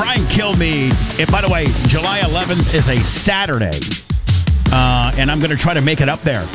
Brian Kilmeade. By the way, July 11th is a Saturday, and I'm going to try to make it up there.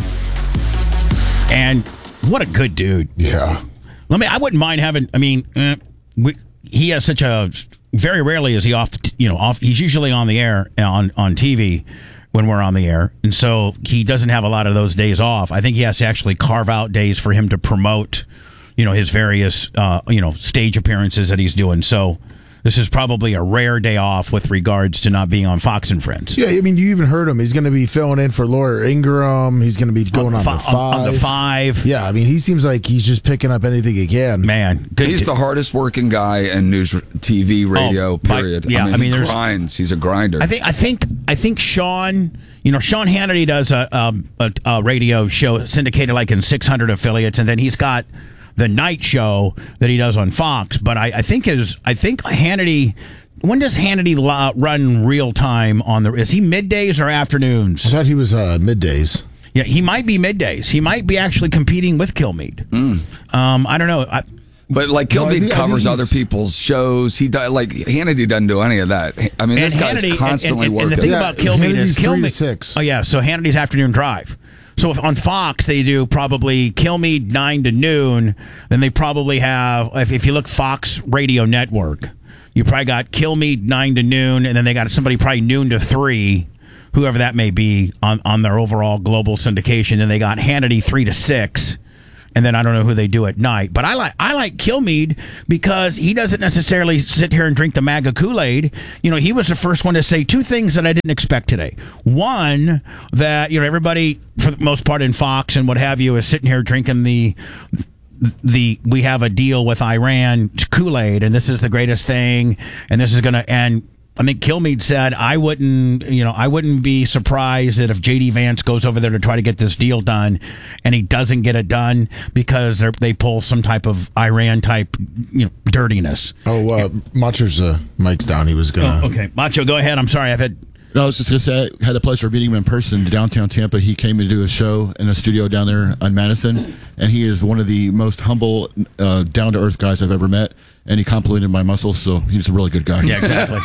And what a good dude. Yeah. I wouldn't mind having. I mean, he has such a. Very rarely is he off. He's usually on the air on TV when we're on the air, and so he doesn't have a lot of those days off. I think he has to actually carve out days for him to promote, his various, stage appearances that he's doing. So this is probably a rare day off with regards to not being on Fox and Friends. Yeah, I mean, you even heard him. He's going to be filling in for Laura Ingraham. He's going to be going on the 5. On the 5. Yeah, I mean, he seems like he's just picking up anything he can. Man. He's the hardest working guy in news, TV, radio, period. He grinds. He's a grinder. I think Sean... Sean Hannity does a radio show syndicated like in 600 affiliates, and then he's got the night show that he does on Fox. But I think Hannity. When does Hannity run real time on the? Is he middays or afternoons? I thought he was middays. Yeah, he might be middays. He might be actually competing with Kilmeade. I don't know. But like Kilmeade covers other people's shows. He does, like Hannity doesn't do any of that. I mean, this guy's constantly working. And the thing about Kilmeade is Kilmeade 3 to 6. Oh yeah, so Hannity's afternoon drive. So if on Fox they do probably Kilmeade 9 to noon, then they probably have, if you look Fox Radio Network, you probably got Kilmeade 9 to noon, and then they got somebody probably noon to 3, whoever that may be on their overall global syndication. Then they got Hannity 3 to 6. And then I don't know who they do at night. But I like Kilmeade because he doesn't necessarily sit here and drink the MAGA Kool-Aid. He was the first one to say 2 things that I didn't expect today. One, that everybody, for the most part in Fox and what have you, is sitting here drinking the we have a deal with Iran Kool-Aid, and this is the greatest thing, and this is going to end. I think Kilmeade said, I wouldn't be surprised that if J.D. Vance goes over there to try to get this deal done and he doesn't get it done because they pull some type of Iran-type dirtiness. Oh, Macho's mic's down. He was going to... Okay. Macho, go ahead. I'm sorry. I was just going to say, I had the pleasure of meeting him in person in downtown Tampa. He came to do a show in a studio down there on Madison, and he is one of the most humble, down-to-earth guys I've ever met, and he complimented my muscles, so he's a really good guy. Yeah, exactly.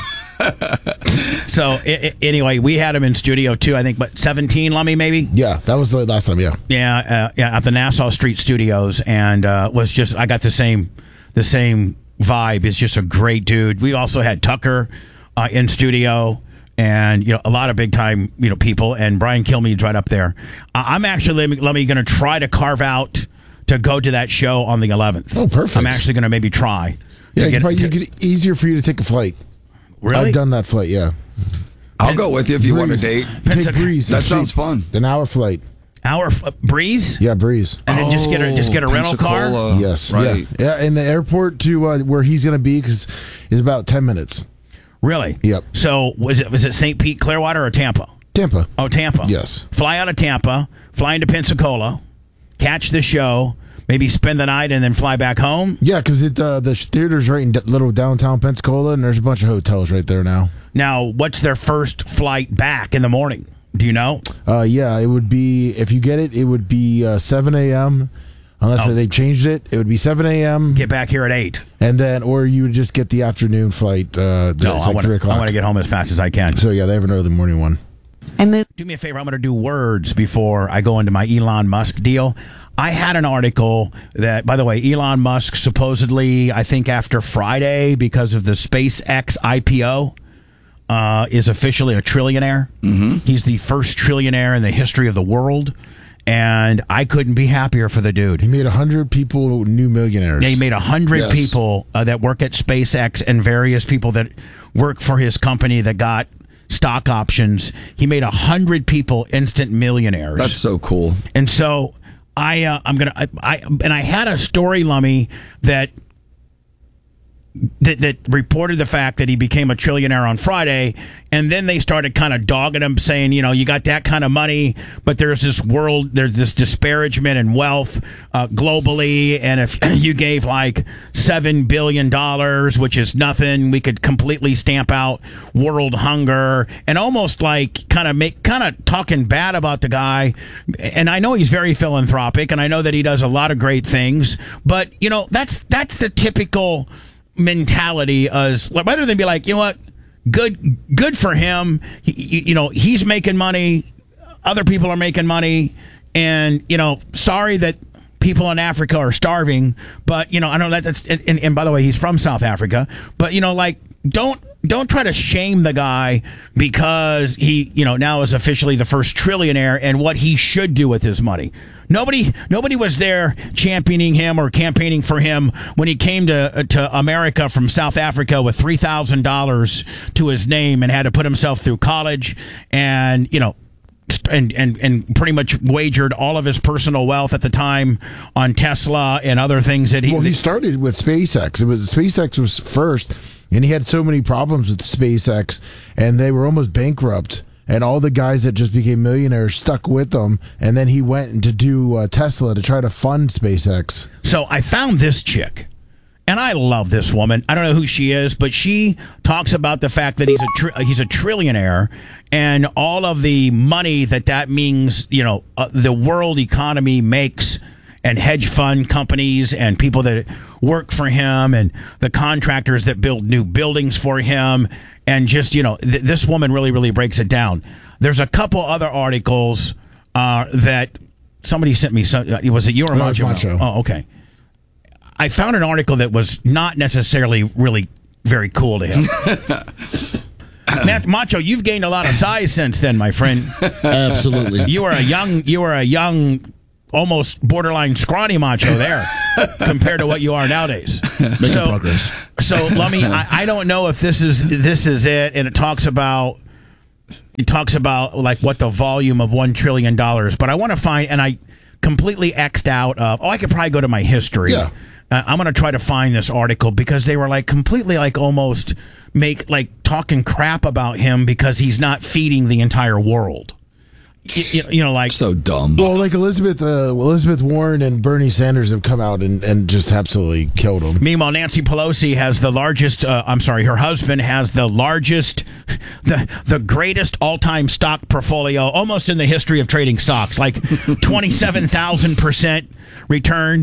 So, anyway, we had him in studio, too, I think, 17, Lummy, maybe? Yeah, that was the last time, yeah. Yeah, at the Nassau Street Studios, and I got the same vibe. He's just a great dude. We also had Tucker in studio, and a lot of big time people, and Brian Kilmeade's right up there. I'm actually going to try to carve out to go to that show on the 11th. Oh, perfect. I'm actually going to maybe try. Yeah, it's easier for you to take a flight. Really? I've done that flight, yeah. I'll go with you if you want a date. Take Breeze. That sounds fun. An hour flight. Breeze? Yeah, Breeze. And then just get a rental car? Yes. Right. Yeah, and the airport to where he's going to be is about 10 minutes. Really? Yep. So was it St. Pete, Clearwater, or Tampa? Tampa. Oh, Tampa. Yes. Fly out of Tampa, fly into Pensacola, catch the show, maybe spend the night, and then fly back home? Yeah, because the theater's right in little downtown Pensacola, and there's a bunch of hotels right there now. Now, what's their first flight back in the morning? Do you know? Yeah, it would be, if you get it, it would be 7 a.m., unless they've changed it. It would be 7 a.m. Get back here at 8. And then, or you would just get the afternoon flight. No, I want 3 o'clock. I want to get home as fast as I can. So, yeah, they have an early morning one. Do me a favor. I'm going to do words before I go into my Elon Musk deal. I had an article that, by the way, Elon Musk supposedly, I think after Friday, because of the SpaceX IPO, is officially a trillionaire. Mm-hmm. He's the first trillionaire in the history of the world. And I couldn't be happier for the dude. He made 100 people new millionaires. Yeah, he made 100 people that work at SpaceX and various people that work for his company that got stock options. He made 100 people instant millionaires. That's so cool. And so I had a story, Lummy, that reported the fact that he became a trillionaire on Friday, and then they started kind of dogging him, saying, you got that kind of money, but there's this disparagement in wealth globally, and if you gave like $7 billion, which is nothing, we could completely stamp out world hunger, and almost like kind of talking bad about the guy. And I know he's very philanthropic, and I know that he does a lot of great things, but that's the typical mentality as rather than be like, you know what, good for him. He's making money. Other people are making money, and sorry that people in Africa are starving. But I know that's and by the way, he's from South Africa. But don't try to shame the guy because he now is officially the first trillionaire and what he should do with his money. Nobody was there championing him or campaigning for him when he came to America from South Africa with $3,000 to his name and had to put himself through college and and pretty much wagered all of his personal wealth at the time on Tesla and other things that he started with SpaceX. SpaceX was first, and he had so many problems with SpaceX, and they were almost bankrupt. And all the guys that just became millionaires stuck with them, and then he went to do Tesla to try to fund SpaceX. So I found this chick, and I love this woman. I don't know who she is, but she talks about the fact that he's a trillionaire, and all of the money that means, the world economy makes, and hedge fund companies and people that work for him and the contractors that build new buildings for him. And just, this woman really, really breaks it down. There's a couple other articles that somebody sent me. Was it you or Macho? Macho. Oh, okay. I found an article that was not necessarily really very cool to him. Macho, you've gained a lot of size since then, my friend. Absolutely. You were a young, almost borderline scrawny Macho there compared to what you are nowadays. Making progress. So let me. I don't know if this is it, and it talks about like what the volume of $1 trillion. But I want to find, and I completely X'd out of. I could probably go to my history. Yeah. I'm going to try to find this article because they were like completely like almost talking crap about him because he's not feeding the entire world. Like so dumb. Well, like Elizabeth Warren and Bernie Sanders have come out and just absolutely killed him. Meanwhile, Nancy Pelosi has the largest. Her husband has the largest, the greatest all-time stock portfolio, almost in the history of trading stocks, like 27,000% return.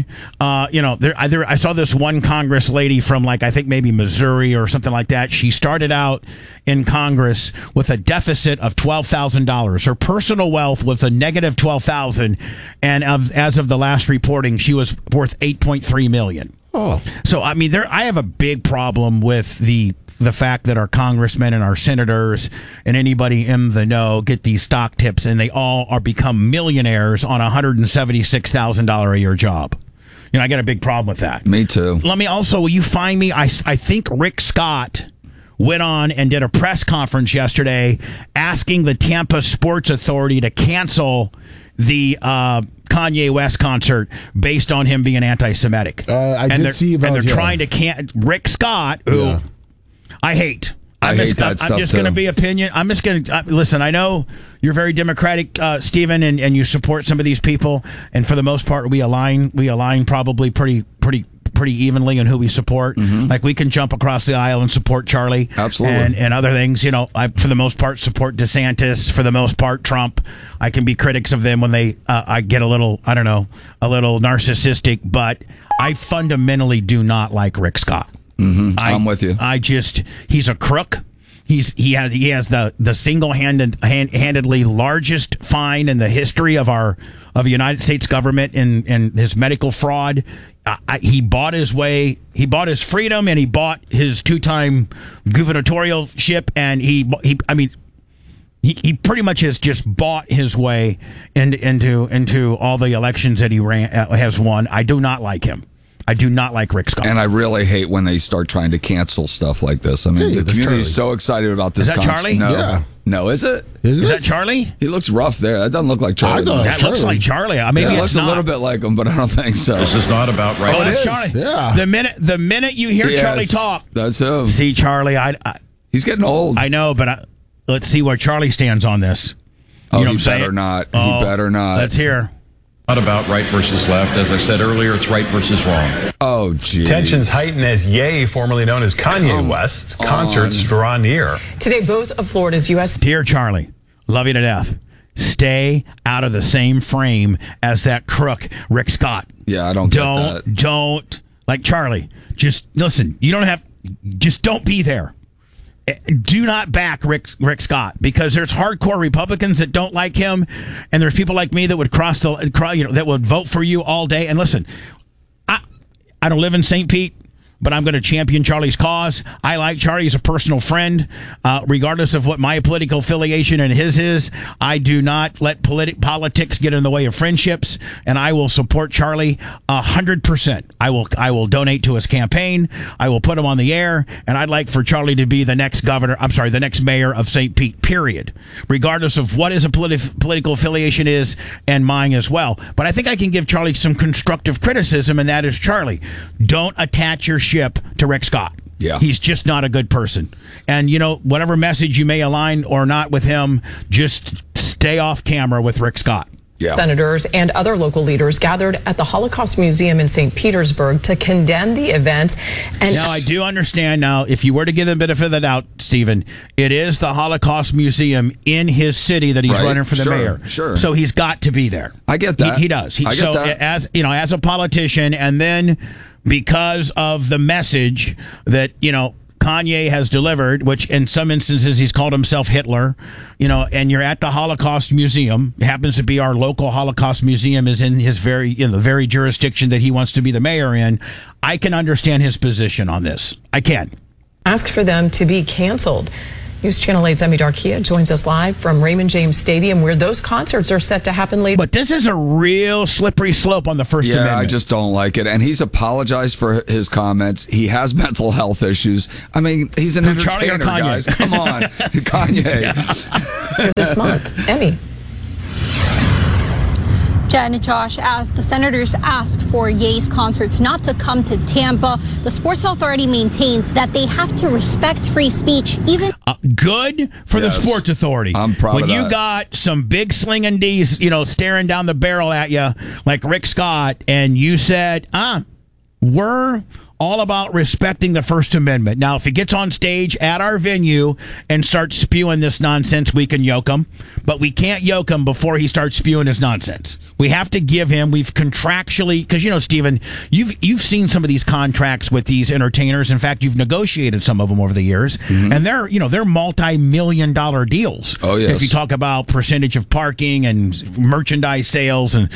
I saw this one Congress lady from I think maybe Missouri or something like that. She started out in Congress with a deficit of $12,000. Her personal wealth was a negative $12,000, and as of the last reporting, she was worth $8.3 million. Oh, so I mean, I have a big problem with the fact that our congressmen and our senators and anybody in the know get these stock tips, and they all are become millionaires on a $176,000 a year job. I got a big problem with that. Me too. Let me also, will you find me? I think Rick Scott went on and did a press conference yesterday asking the Tampa Sports Authority to cancel the Kanye West concert based on him being anti-Semitic. I did see about. And they're trying to Rick Scott, who I hate. I hate that stuff. I'm just going to be opinion. I'm just going to listen. I know you're very democratic, Stephen, and you support some of these people. And for the most part, we align probably pretty evenly on who we support. Mm-hmm. Like we can jump across the aisle and support Charlie, absolutely, and other things. I for the most part support DeSantis. For the most part, Trump. I can be critics of them when they I get a little narcissistic, but I fundamentally do not like Rick Scott. Mm-hmm. I'm with you. He's a crook. He has the single-handedly largest fine in the history of the United States government in his medical fraud. He bought his freedom, and he bought his 2-time gubernatorialship, and he pretty much has just bought his way into all the elections that he has won. I do not like him. I do not like Rick Scott. And I really hate when they start trying to cancel stuff like this. I mean, the community is so excited about this. Is that Charlie? No. Yeah. No, is it? Is that Charlie? He looks rough there. That doesn't look like Charlie. That looks like Charlie. Maybe it looks a little bit like him, but I don't think so. This is not about right. Oh, that's Charlie. Yeah. The minute you hear Charlie talk, that's him. See, Charlie, he's getting old. I know, but let's see where Charlie stands on this. You know he better not. He better not. Let's hear. Not about right versus left. As I said earlier, it's right versus wrong. Oh, geez. Tensions heighten as Ye, formerly known as Kanye West, concerts draw near. Today, both of Florida's U.S. Dear Charlie, love you to death. Stay out of the same frame as that crook, Rick Scott. Yeah, I don't get that. Don't, like Charlie, just listen. You don't have, just don't be there. Do not back Rick Scott, because there's hardcore Republicans that don't like him, and there's people like me that would that would vote for you all day. And listen, I don't live in St. Pete, but I'm going to champion Charlie's cause. I like Charlie as a personal friend, regardless of what my political affiliation and his is. I do not let politics get in the way of friendships, and I will support Charlie 100%. I will donate to his campaign. I will put him on the air, and I'd like for Charlie to be the next the next mayor of St. Pete, period, regardless of what his political affiliation is, and mine as well. But I think I can give Charlie some constructive criticism, and that is, Charlie, don't attach your ship to Rick Scott. Yeah. He's just not a good person. And, whatever message you may align or not with him, just stay off camera with Rick Scott. Yeah. Senators and other local leaders gathered at the Holocaust Museum in St. Petersburg to condemn the event. And now, I do understand now, if you were to give them a benefit of the doubt, Stephen, it is the Holocaust Museum in his city that he's running for the mayor. Sure. So he's got to be there. I get that. He does. I get that. As a politician, and then because of the message that, Kanye has delivered, which in some instances he's called himself Hitler, and you're at the Holocaust Museum. It happens to be our local Holocaust Museum is in the very jurisdiction that he wants to be the mayor in. I can understand his position on this. I can. Asked for them to be canceled. News Channel 8's Emmy Darkia joins us live from Raymond James Stadium, where those concerts are set to happen later. But this is a real slippery slope on the First Amendment. Yeah, I just don't like it. And he's apologized for his comments. He has mental health issues. I mean, he's an entertainer, guys. Come on. Kanye. This month. Emmy. Jen and Josh, as the senators ask for Ye's concerts not to come to Tampa, the Sports Authority maintains that they have to respect free speech, even... Good for the Sports Authority. I'm proud of that. When you got some big slinging D's, staring down the barrel at you like Rick Scott, and you said, we're all about respecting the First Amendment. Now, if he gets on stage at our venue and starts spewing this nonsense, we can yoke him. But we can't yoke him before he starts spewing his nonsense. We have to give him, we've contractually, because, Stephen, you've seen some of these contracts with these entertainers. In fact, you've negotiated some of them over the years. Mm-hmm. And they're multi-million-dollar deals. Oh, yes. If you talk about percentage of parking and merchandise sales and,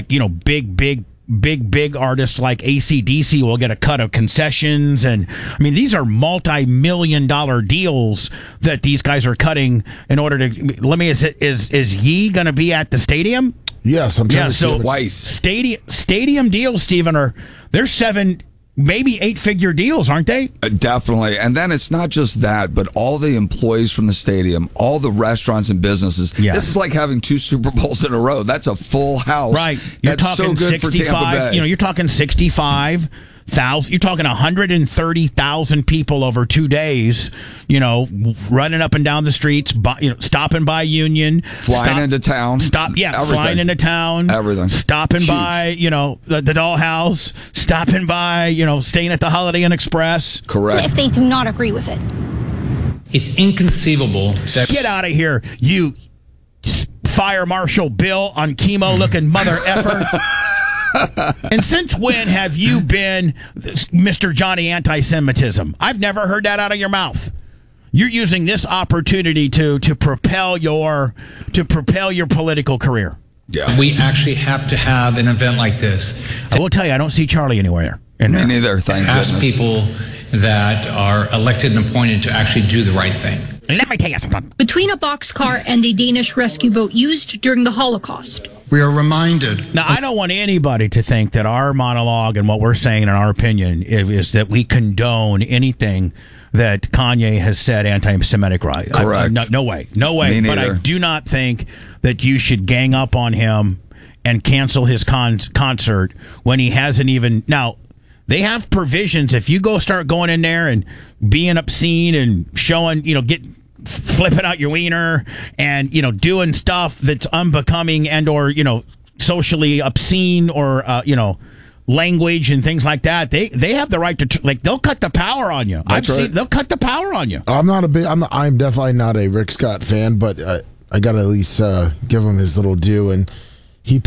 big artists like AC/DC will get a cut of concessions, and these are multi-million-dollar deals that these guys are cutting in order to. Let me. Is Ye going to be at the stadium? Yes, I'm trying to so twice. Stadium deals, Stephen, they're 7, maybe 8-figure deals, aren't they? Definitely. And then it's not just that, but all the employees from the stadium, all the restaurants and businesses. Yeah. This is like having 2 Super Bowls in a row. That's a full house. Right. You're That's talking so good for Tampa Bay. You're talking 65,000. You're talking 130,000 people over 2 days, running up and down the streets, stopping by Union. Flying into town. Flying into town. Everything. Stopping Huge. by, the Dollhouse. Stopping by, staying at the Holiday Inn Express. Correct. If they do not agree with it. It's inconceivable that... Get out of here, you Fire Marshal Bill on chemo looking mother effer. And since when have you been Mr. Johnny Anti-Semitism? I've never heard that out of your mouth. You're using this opportunity to propel your political career. Yeah. We actually have to have an event like this. I will tell you, I don't see Charlie anywhere. Me neither, thank goodness. Ask people that are elected and appointed to actually do the right thing. Let me tell you something. Between a boxcar and a Danish rescue boat used during the Holocaust. We are reminded. Now, I don't want anybody to think that our monologue and what we're saying in our opinion is that we condone anything that Kanye has said anti-Semitic right. Correct. No way. No way. Me But neither. I do not think that you should gang up on him and cancel his concert when he hasn't even... Now, they have provisions. If you start going in there and being obscene and showing, flipping out your wiener and, doing stuff that's unbecoming and or, socially obscene or, language and things like that, they have the right to, they'll cut the power on you. That's right. They'll cut the power on you. I'm definitely not a Rick Scott fan, but I got to at least give him his little due. And he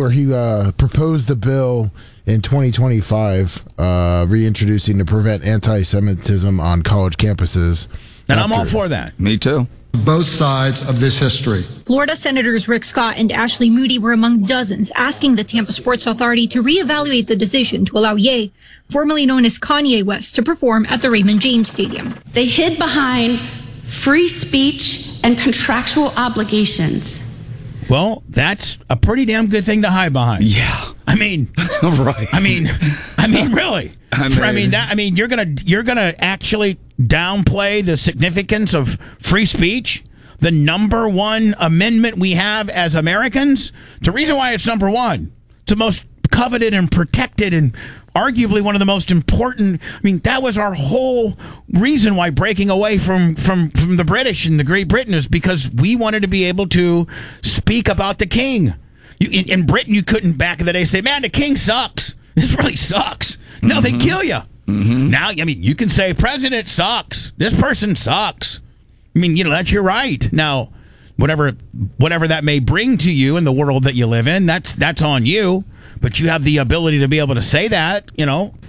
proposed the bill in 2025, reintroducing to prevent anti-Semitism on college campuses. And I'm all for that. Me too. Both sides of this history. Florida Senators Rick Scott and Ashley Moody were among dozens asking the Tampa Sports Authority to reevaluate the decision to allow Ye, formerly known as Kanye West, to perform at the Raymond James Stadium. They hid behind free speech and contractual obligations. Well, that's a pretty damn good thing to hide behind. Yeah. I mean, right. I mean, really. You're gonna actually downplay the significance of free speech, the number one amendment we have as Americans. It's the reason why it's number one. It's the most coveted and protected and arguably one of the most important. I mean, that was our whole reason why breaking away from the British and the Great Britain is because we wanted to be able to speak about the king. In Britain, you couldn't back in the day say, man, the king sucks. This really sucks. No, they kill you. Now, I mean, you can say president sucks. This person sucks. I mean, that's your right. Now, whatever that may bring to you in the world that you live in, that's on you. But you have the ability to be able to say that, in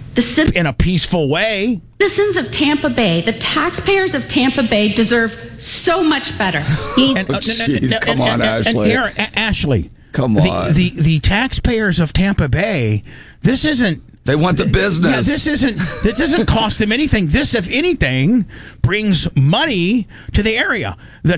a peaceful way. Citizens of Tampa Bay, the taxpayers of Tampa Bay deserve so much better. Come on, Ashley. Ashley. Come on. The taxpayers of Tampa Bay, this isn't. They want the business. Yeah, this doesn't cost them anything. This, if anything, brings money to the area. The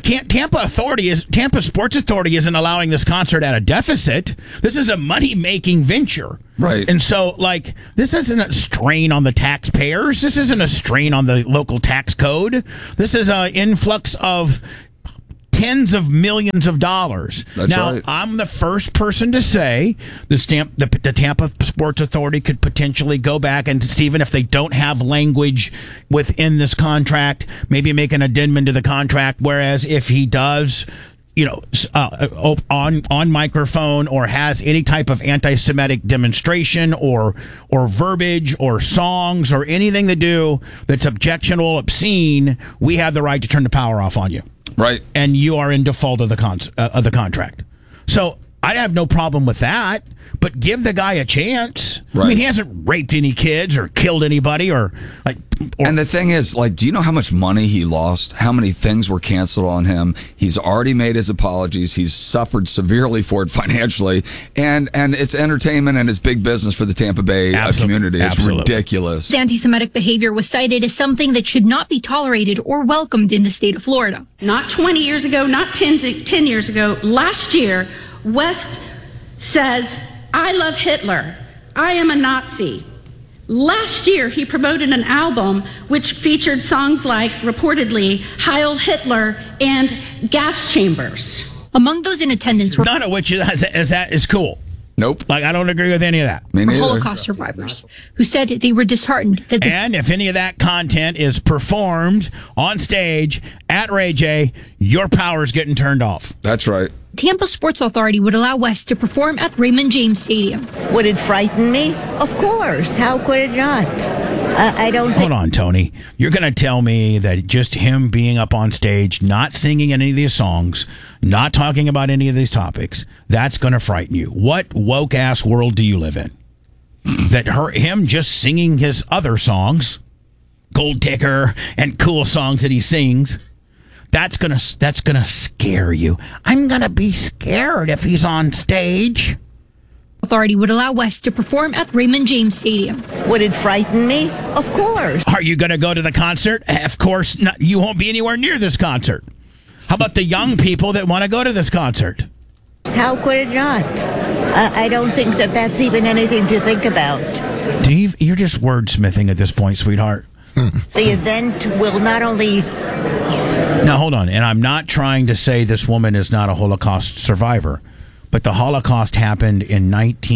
Tampa Sports Authority isn't allowing this concert at a deficit. This is a money-making venture. Right. And so, this isn't a strain on the taxpayers. This isn't a strain on the local tax code. This is an influx of tens of millions of dollars. That's right. I'm the first person to say the Tampa Sports Authority could potentially go back and, Stephen, if they don't have language within this contract, maybe make an addendum to the contract. Whereas if he does, on microphone or has any type of anti-Semitic demonstration or verbiage or songs or anything to do that's objectionable, obscene, we have the right to turn the power off on you. Right. And you are in default of the contract. So I have no problem with that, but give the guy a chance. Right. I mean, he hasn't raped any kids or killed anybody or. And the thing is, do you know how much money he lost? How many things were canceled on him? He's already made his apologies. He's suffered severely for it financially. And it's entertainment and it's big business for the Tampa Bay community. It's ridiculous. Anti-Semitic behavior was cited as something that should not be tolerated or welcomed in the state of Florida. Not 20 years ago, not 10 years ago. Last year, West says, I love Hitler. I am a Nazi. Last year, he promoted an album which featured songs like, reportedly, Heil Hitler and Gas Chambers. Among those in attendance were none of which is cool. Nope. I don't agree with any of that. Me neither. Holocaust survivors who said they were disheartened that and if any of that content is performed on stage at Ray J, your power's getting turned off. That's right. Tampa Sports Authority would allow West to perform at Raymond James Stadium. Would it frighten me? Of course. How could it not? I don't think... Hold on, Tony. You're going to tell me that just him being up on stage, not singing any of these songs, not talking about any of these topics, that's going to frighten you. What woke-ass world do you live in? That him just singing his other songs, Gold Digger and cool songs that he sings... That's gonna scare you. I'm gonna be scared if he's on stage. Authority would allow West to perform at Raymond James Stadium. Would it frighten me? Of course. Are you gonna go to the concert? Of course not. You won't be anywhere near this concert. How about the young people that want to go to this concert? How could it not? I don't think that's even anything to think about. Dave, you're just wordsmithing at this point, sweetheart. The event will not only... Now, hold on. And I'm not trying to say this woman is not a Holocaust survivor, but the Holocaust happened in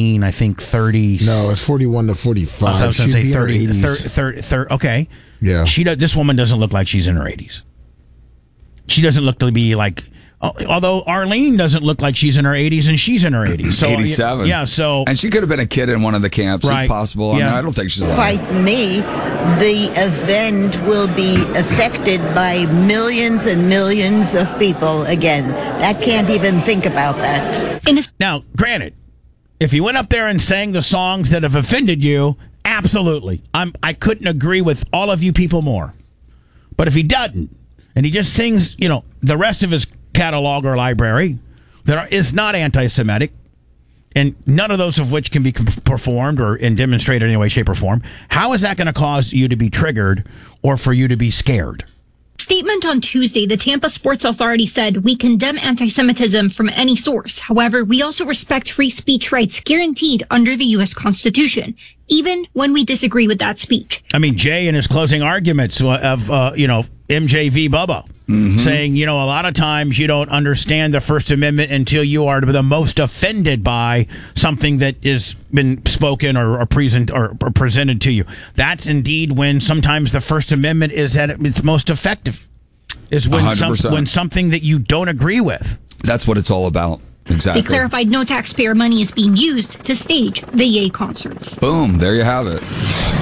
30. No, it's 41 to 45. I was going to say 30. 30. Okay. Yeah. This woman doesn't look like she's in her 80s. She doesn't look to be like Although Arlene doesn't look like she's in her 80s, and she's in her 80s. So, 87. Yeah, so... And she could have been a kid in one of the camps. Right. It's possible. Yeah. I mean, I don't think she's alive. Quite me, the event will be affected by millions and millions of people again. That can't even think about that. Now, granted, if he went up there and sang the songs that have offended you, absolutely. I couldn't agree with all of you people more. But if he doesn't, and he just sings, the rest of his catalog or library that is not anti-Semitic, and none of those of which can be performed or demonstrated in any way, shape, or form, how is that going to cause you to be triggered or for you to be scared? Statement on Tuesday, the Tampa Sports Authority said, "We condemn anti-Semitism from any source. However, we also respect free speech rights guaranteed under the U.S. Constitution, even when we disagree with that speech." I mean, Jay in his closing arguments of, MJV Bubba, saying, a lot of times you don't understand the First Amendment until you are the most offended by something that has been spoken or presented to you. That's indeed when sometimes the First Amendment is at its most effective, is when, when something that you don't agree with. That's what it's all about. Exactly. They clarified no taxpayer money is being used to stage the Ye concerts. Boom, there you have it.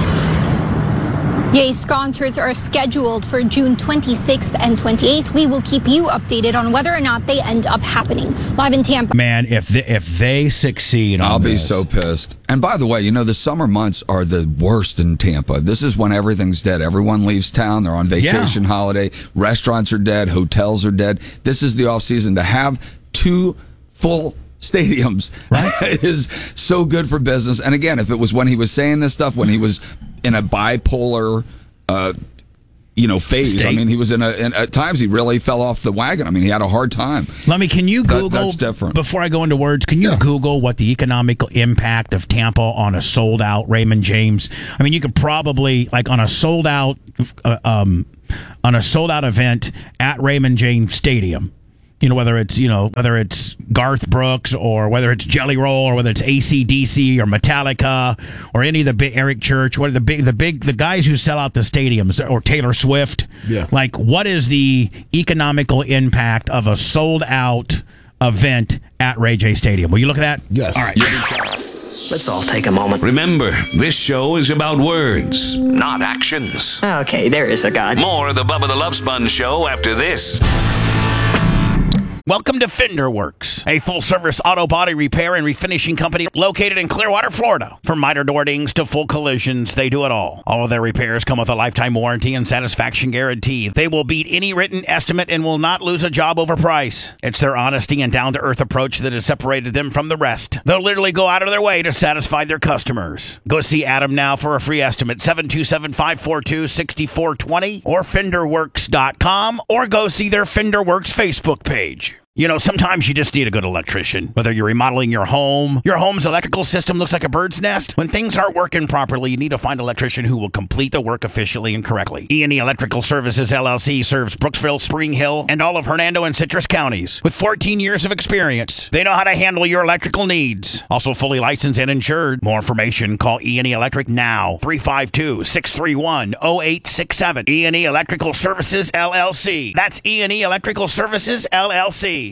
Ye's concerts are scheduled for June 26th and 28th. We will keep you updated on whether or not they end up happening. Live in Tampa. Man, if they succeed, I'll be so pissed. And by the way, the summer months are the worst in Tampa. This is when everything's dead. Everyone leaves town. They're on vacation, holiday. Restaurants are dead. Hotels are dead. This is the off season. To have 2 full stadiums is so good for business. And again, if it was when he was saying this stuff, when he was in a bipolar, phase. State. I mean, he was at times he really fell off the wagon. I mean, he had a hard time. Can you Google, that's different. Before I go into words, can you Google what the economical impact of Tampa on a sold out Raymond James? I mean, you could probably, on a sold out event at Raymond James Stadium, whether it's Garth Brooks or whether it's Jelly Roll or whether it's AC/DC or Metallica or any of the big Eric Church, what are the guys who sell out the stadiums, or Taylor Swift. Yeah. What is the economical impact of a sold out event at Ray J Stadium? Will you look at that? Yes. All right. Let's all take a moment. Remember, this show is about words, not actions. Okay, there is a God. More of the Bubba the Love Sponge show after this. Welcome to Fender Works, a full-service auto body repair and refinishing company located in Clearwater, Florida. From minor door dings to full collisions, they do it all. All of their repairs come with a lifetime warranty and satisfaction guarantee. They will beat any written estimate and will not lose a job over price. It's their honesty and down-to-earth approach that has separated them from the rest. They'll literally go out of their way to satisfy their customers. Go see Adam now for a free estimate, 727-542-6420 or FenderWorks.com, or go see their Fender Works Facebook page. Sometimes you just need a good electrician. Whether you're remodeling your home's electrical system looks like a bird's nest. When things aren't working properly, you need to find an electrician who will complete the work efficiently and correctly. E&E Electrical Services, LLC serves Brooksville, Spring Hill, and all of Hernando and Citrus counties. With 14 years of experience, they know how to handle your electrical needs. Also fully licensed and insured. More information, call E&E Electric now, 352-631-0867. E&E Electrical Services, LLC. That's E&E Electrical Services, LLC.